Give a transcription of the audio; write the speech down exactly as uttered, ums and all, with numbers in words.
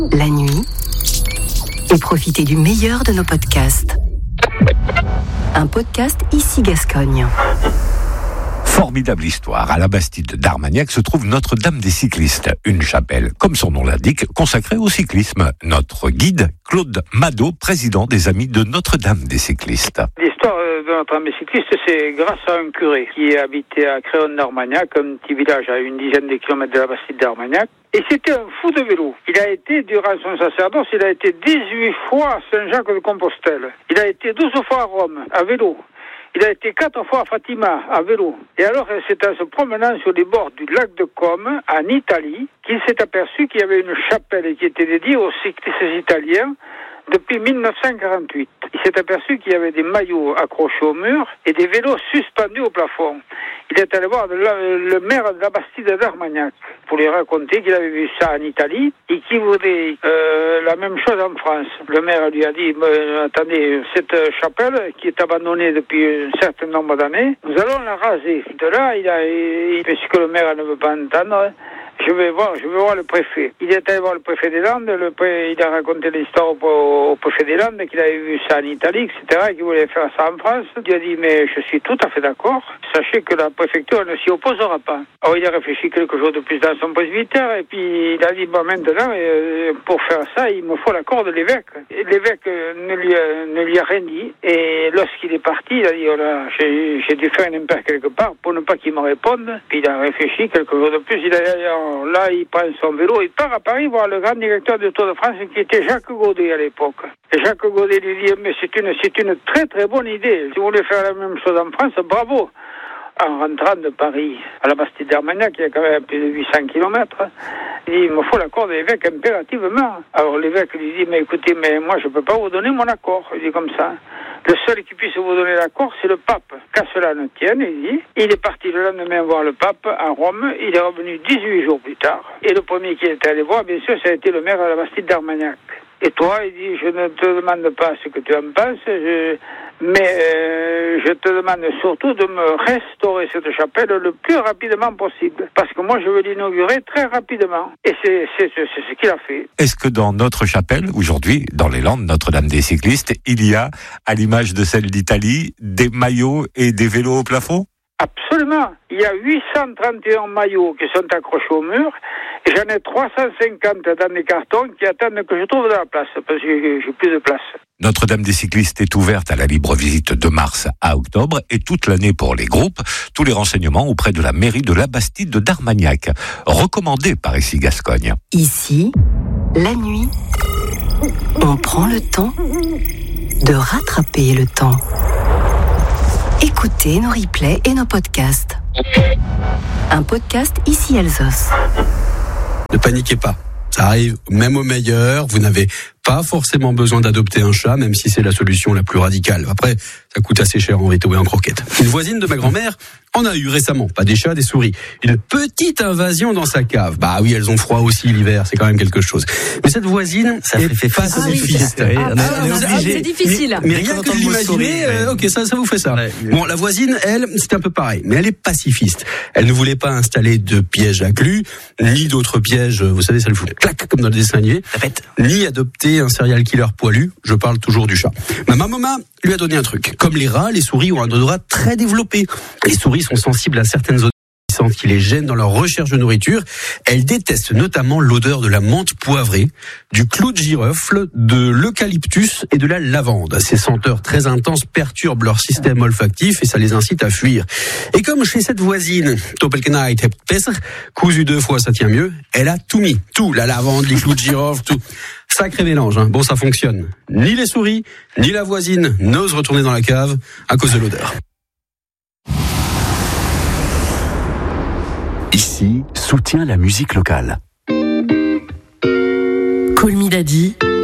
la nuit, et profitez du meilleur de nos podcasts. Un podcast Ici Gascogne. Formidable histoire. À la Bastide d'Armagnac se trouve Notre-Dame des cyclistes, une chapelle, comme son nom l'indique, consacrée au cyclisme. Notre guide, Claude Mado, président des Amis de Notre-Dame des cyclistes. L'histoire de Notre-Dame des cyclistes, c'est grâce à un curé qui habitait à Créon-d'Armagnac, un petit village à une dizaine de kilomètres de la Bastide d'Armagnac. Et c'était un fou de vélo. Il a été, durant son sacerdoce, il a été dix-huit fois à Saint-Jacques-de-Compostelle. Il a été douze fois à Rome, à vélo. Il a été quatre fois à Fatima, à vélo. Et alors, c'est en se promenant sur les bords du lac de Comme, en Italie, qu'il s'est aperçu qu'il y avait une chapelle qui était dédiée aux cyclistes italiens depuis mille neuf cent quarante-huit. Il s'est aperçu qu'il y avait des maillots accrochés au mur et des vélos suspendus au plafond. Il est allé voir le, le maire de la Bastide d'Armagnac pour lui raconter qu'il avait vu ça en Italie et qu'il voulait euh, la même chose en France. Le maire lui a dit, attendez, cette chapelle qui est abandonnée depuis un certain nombre d'années, nous allons la raser. De là, il a, il, puisque le maire ne veut pas entendre, Je vais voir, je vais voir le préfet. Il est allé voir le préfet des Landes, le pré... il a raconté l'histoire au, au préfet des Landes, qu'il avait vu ça en Italie, et cetera, et qu'il voulait faire ça en France. Il a dit, mais je suis tout à fait d'accord. Sachez que la préfecture ne s'y opposera pas. Alors il a réfléchi quelques jours de plus dans son presbytère, et puis il a dit, bon maintenant, euh, pour faire ça, il me faut l'accord de l'évêque. Et l'évêque ne lui, a, ne lui a rien dit, et lorsqu'il est parti, il a dit, oh là, j'ai, j'ai dû faire un impair quelque part pour ne pas qu'il me réponde. Puis il a réfléchi quelques jours de plus, il a dit, là, il prend son vélo, il part à Paris voir le grand directeur du Tour de France qui était Jacques Godet à l'époque. Et Jacques Godet lui dit, mais c'est une, c'est une très très bonne idée. Si vous voulez faire la même chose en France, bravo. En rentrant de Paris à la Bastide d'Armagnac, qui est quand même plus de huit cents kilomètres, il dit, il me faut l'accord de l'évêque impérativement. Alors l'évêque lui dit, mais écoutez, mais moi je ne peux pas vous donner mon accord. Il dit comme ça. Le seul qui puisse vous donner l'accord, c'est le pape. Qu'à cela ne tienne, il dit. Il est parti le lendemain voir le pape à Rome. Il est revenu dix-huit jours plus tard. Et le premier qui est allé voir, bien sûr, ça a été le maire de la Bastide d'Armagnac. Et toi, il dit, je ne te demande pas ce que tu en penses, je... mais euh, je te demande surtout de me restaurer cette chapelle le plus rapidement possible. Parce que moi, je veux l'inaugurer très rapidement. Et c'est, c'est, c'est, c'est ce qu'il a fait. Est-ce que dans notre chapelle, aujourd'hui, dans les Landes, Notre-Dame des cyclistes, il y a, à l'image de celle d'Italie, des maillots et des vélos au plafond ? Absolument. Il y a huit cent trente et un maillots qui sont accrochés au mur et j'en ai trois cent cinquante dans des cartons qui attendent que je trouve de la place parce que j'ai, j'ai plus de place. Notre-Dame des cyclistes est ouverte à la libre visite de mars à octobre et toute l'année pour les groupes. Tous les renseignements auprès de la mairie de la Bastide d'Armagnac. Recommandé par Ici Gascogne. Ici, la nuit, on prend le temps de rattraper le temps. Écoutez nos replays et nos podcasts. Un podcast Ici Alsos. Ne paniquez pas, ça arrive même au meilleur. Vous n'avez pas forcément besoin d'adopter un chat, même si c'est la solution la plus radicale. Après, ça coûte assez cher en veto et en croquettes. Une voisine de ma grand-mère en a eu récemment, pas des chats, des souris. Une petite invasion dans sa cave. Bah oui, elles ont froid aussi l'hiver, c'est quand même quelque chose. Mais cette voisine, ça est fait face à pacifiste. C'est difficile. Mais, mais rien que de l'imaginer, euh, ok, ça, ça vous fait ça. Ouais, ouais. Bon, la voisine, elle, c'est un peu pareil, mais elle est pacifiste. Elle ne voulait pas installer de pièges à glu, ni d'autres pièges, vous savez, ça le fout clac, comme dans le dessin animé, ni adopter un serial killer poilu, je parle toujours du chat. Ma maman lui a donné un truc. Comme les rats, les souris ont un odorat très développé. Les souris sont sensibles à certaines odeurs qui les gênent dans leur recherche de nourriture. Elles détestent notamment l'odeur de la menthe poivrée, du clou de girofle, de l'eucalyptus et de la lavande. Ces senteurs très intenses perturbent leur système olfactif et ça les incite à fuir. Et comme chez cette voisine, cousu deux fois ça tient mieux, elle a tout mis. Tout, la lavande, les clous de girofle, tout. Sacré mélange, hein. Bon, ça fonctionne. Ni les souris, ni la voisine n'osent retourner dans la cave à cause de l'odeur. Ici, soutient la musique locale. Call Me Daddy